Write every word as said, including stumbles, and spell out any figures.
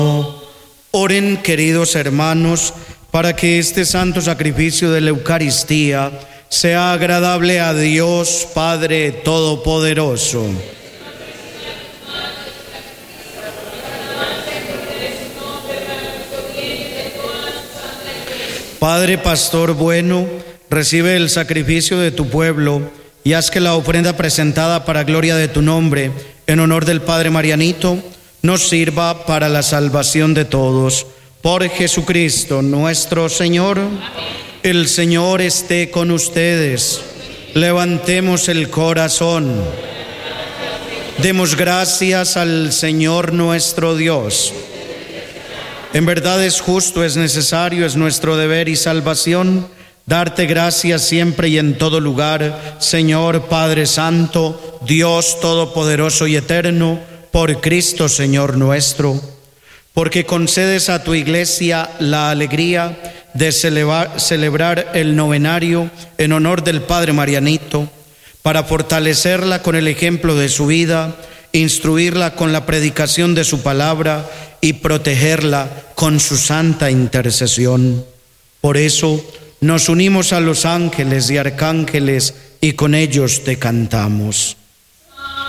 Oren, queridos hermanos, para que este santo sacrificio de la Eucaristía sea agradable a Dios Padre Todopoderoso. Padre Pastor bueno, recibe el sacrificio de tu pueblo y haz que la ofrenda presentada para gloria de tu nombre, en honor del Padre Marianito, nos sirva para la salvación de todos. Por Jesucristo nuestro Señor. Amén. El Señor esté con ustedes. Levantemos el corazón. Demos gracias al Señor nuestro Dios. En verdad es justo, es necesario, es nuestro deber y salvación darte gracias siempre y en todo lugar, Señor Padre Santo, Dios Todopoderoso y Eterno, por Cristo Señor nuestro, porque concedes a tu Iglesia la alegría de celebrar, celebrar el novenario en honor del Padre Marianito, para fortalecerla con el ejemplo de su vida, instruirla con la predicación de su palabra y protegerla con su santa intercesión. Por eso nos unimos a los ángeles y arcángeles y con ellos te cantamos.